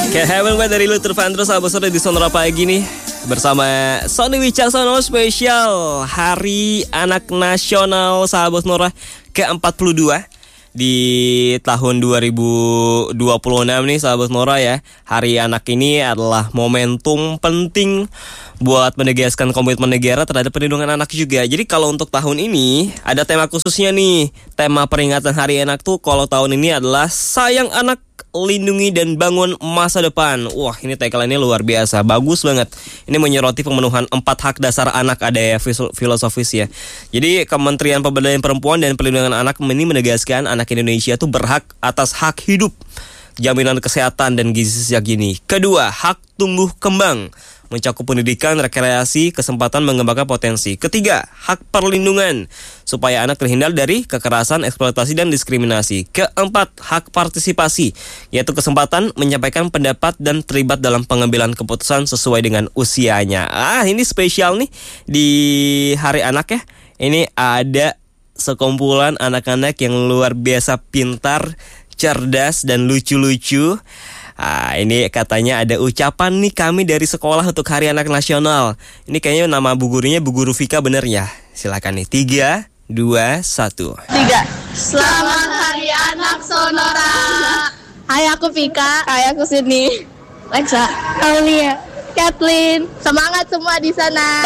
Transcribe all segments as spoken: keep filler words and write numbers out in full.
Kayak Heaven Way dari Luther Vandross, sahabat sore di Sonora Pagi nih bersama Sony Wicaksono spesial Hari Anak Nasional, sahabat Sonora ke empat puluh dua di tahun dua ribu dua puluh enam nih, sahabat Sonora ya. Hari Anak ini adalah momentum penting buat menegaskan komitmen negara terhadap perlindungan anak juga. Jadi kalau untuk tahun ini ada tema khususnya nih. Tema peringatan Hari Anak tuh kalau tahun ini adalah Sayang Anak, Lindungi dan Bangun Masa Depan. Wah, ini tagline-nya luar biasa, bagus banget. Ini menyoroti pemenuhan empat hak dasar anak, ada ya filosofis ya. Jadi Kementerian Pemberdayaan Perempuan dan Perlindungan Anak ini menegaskan anak Indonesia tuh berhak atas hak hidup, jaminan kesehatan dan gizi sejak dini. Kedua, hak tumbuh kembang, mencakup pendidikan, rekreasi, kesempatan mengembangkan potensi. Ketiga, hak perlindungan, supaya anak terhindar dari kekerasan, eksploitasi, dan diskriminasi. Keempat, hak partisipasi, yaitu kesempatan menyampaikan pendapat dan terlibat dalam pengambilan keputusan sesuai dengan usianya. Ah, ini spesial nih di Hari Anak ya. Ini ada sekumpulan anak-anak yang luar biasa pintar, cerdas, dan lucu-lucu. Ah, ini katanya ada ucapan nih kami dari sekolah untuk Hari Anak Nasional. Ini kayaknya nama bu gurunya Bu Guru Vika, bener ya? Silakan nih, tiga, dua, satu. Tiga. Selamat Hari Anak Sonora. Hai, aku Vika. Hai, aku Sydney. Lexa, Aulia, Kathleen. Semangat semua di sana.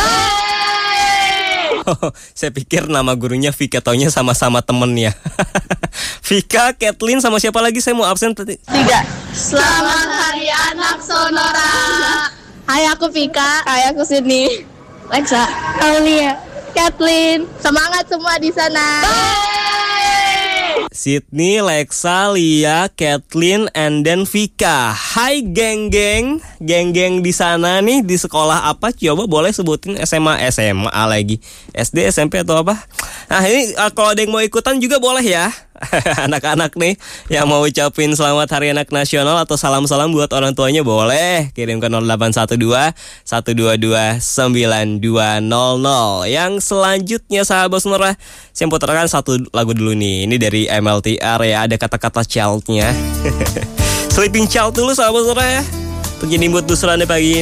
Oh, saya pikir nama gurunya Vika, taunya sama-sama temennya. Vika, Kathleen, sama siapa lagi? Saya mau absen tadi. Tiga. Selamat Hari Anak Sonora. Hai, aku Vika. Hai, aku Sydney. Lexa, Aulia, Kathleen. Semangat semua di sana. Sydney, Lexa, Lia, Kathleen, and then Vika. Hai geng-geng, geng-geng di sana nih di sekolah apa? Coba boleh sebutin S M A, S M A lagi, S D, S M P atau apa? Nah ini kalau ada yang mau ikutan juga boleh ya. Anak-anak nih yang mau ucapin selamat Hari Anak Nasional atau salam-salam buat orang tuanya boleh kirim ke nol delapan satu dua, satu dua dua, sembilan dua nol nol. Yang selanjutnya sahabat Sonora, saya putarkan satu lagu dulu nih. Ini dari M L T R ya, ada kata-kata child-nya. Sleeping Child dulu sahabat Sonora ya. Begini buat Dusra nih pagi ini.